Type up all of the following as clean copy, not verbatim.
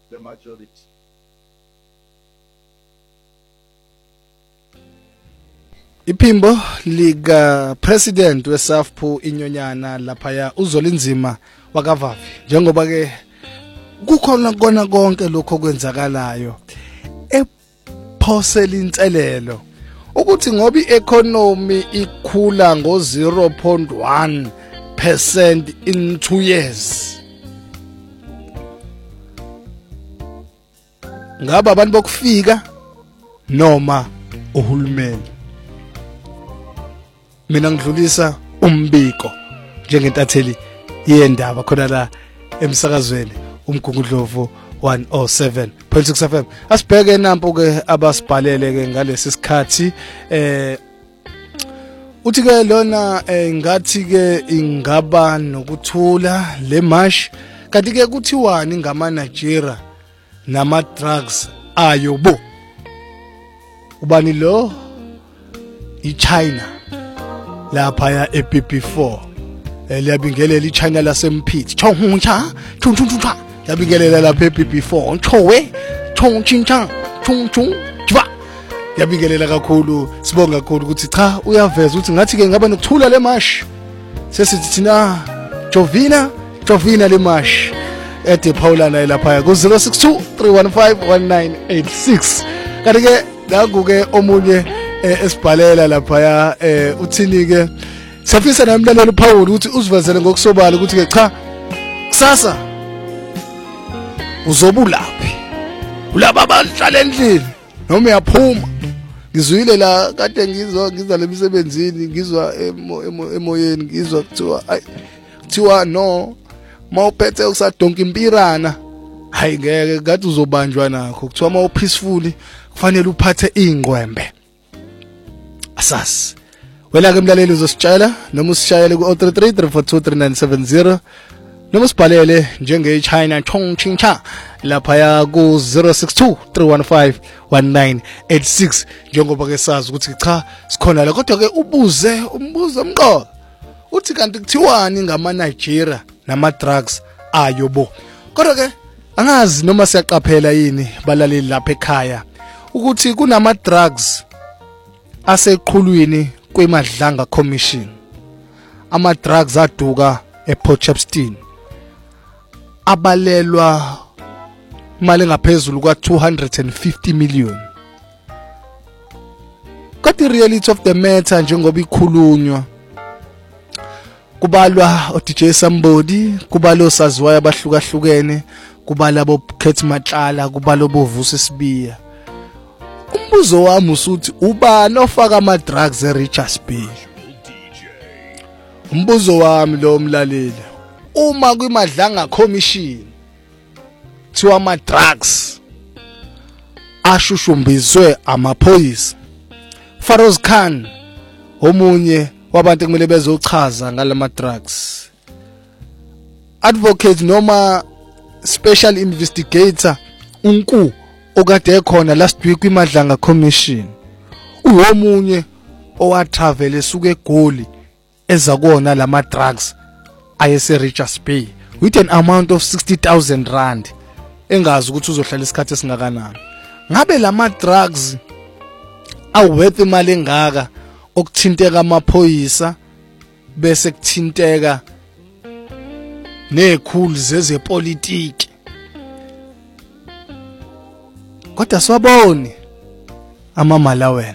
the majority. Iphimbo lika president weSAFPU inyonyana lapha uZolinzima wakavavi njengoba ke kukhona kona konke lokho kwenzakalayo ephosela inselelo ukuthi ngoba ieconomy ikhula ngo 0.1% in 2 years ngaba abantu bokufika noma uhulumeni. Mina ngidlulisa umbiko njengentatheli yendaba khona la emsakazweni umgungudlovu 107.6 FM. Asibheke nampo ke abasibhalele ke ngalesi sikhathi uthi ke lona ngathi ke ingaba nokuthula le march kanti ke kuthiwani ngama Nigeria nama drugs ayo bo ubani lo iChina lapha ya ePP4 liyabingelela iChina lasemphiti chongcha chungchungcha yabingelela lapha ePP4 chowe chongchincha chungchung jwa yabingelela kakhulu sibonga kakhulu ukuthi cha uyaveza ukuthi ngathi ke ngaba nokuthula le march sesithi thina Jovina le march ede Paula naye lapha ku 062 315 1986 kanti ke nakuke omunye esibhalela lapha uthini ke safisa namlalelo Paul ukuthi usivezele ngokusobala ukuthi ke cha kusasa uzobulaphi ulaba abahlala endlini noma uyaphuma ngizwile la kade ngizwa lemisebenzini ngizwa emoyeni ngizwa kuthiwa no mawuphethe ukusadonka impirana hayi ngeke ngathi uzobanjwa nakho kuthiwa mawu peaceful kufanele uphathe ingwembe asas wena ke mlaleli uzositshela noma usishayele ku 0333423970 noma usibhalele njenge China Chongqingcha lapha ya ku 0623151986 njengoba ke sazi ukuthi cha sikhona la kodwa ke ubuze umbuzo umqo uthi kanti kuthiwani ngama Nigeria nama drugs ayo bo kodwa ke angazi noma siyaqaphela yini balaleli lapha ekhaya ukuthi kunama drugs aseqhulwini kwemadlanga commission ama drugs aduka ePortchepston abalelwa imali engaphezulu kwa 250 million. Kodwa reality of the matter njengoba ikhulunywa kubalwa uDJ Somebody kubalwa osaziwayo abahlukahlukene kubala boKhet Matlala kubala boVusi Sibiya. Umbuzo wami usuthi ubani ofaka ama drugs eRichards Bay? Umbuzo wami lo mlaleli uma kwimadlanga commission thiwa ama drugs ashushumbizwe amaphoyisa Faroz Khan omunye wabantu kumele bezochaza ngalama drugs advocate noma special investigator unku okade ekhona last week kwimadlanga commission uwomunye owatravel esuke eGoli eza kuona lama drugs ayese Richards Bay with an amount of 60,000 rand engazi ukuthi uzohlala isikhathi esingakanani. Ngabe lama drugs aworth imali engaka okuthinteka amaphoyisa bese kuthinteka nekhulu zezepolitiki kodwa swabone amamalawen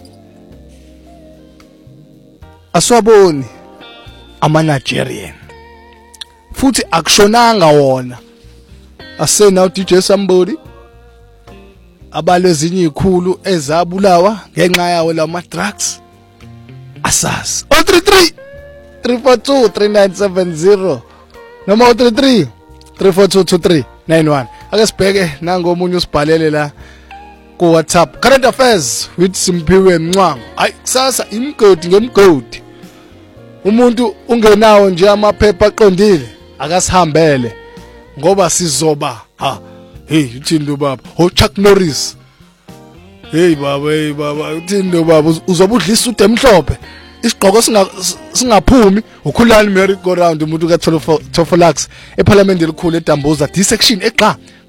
aswaboni ama Nigerian futhi akushonanga wona asena uDJ Somebody abalezinye ikhulu ezabulawa ngenxa yawo lama drugs asas 033 342 3970 noma 033 342 2391 ake sibheke nangomunye usibhalele la ku WhatsApp current affairs with Simpiwe Mncwango hayi kusasa imgodi ngemgodi umuntu ungenawo nje amaphepha aqondile akasihambele ngoba sizoba hey uthini baba Chuck Norris hey baba uthini baba uzoba udlisa ude emhlophe isigqoko singaphumi ukhulani merry go round umuntu kaThofolax eParliament elikhulu eDambuza D section eqa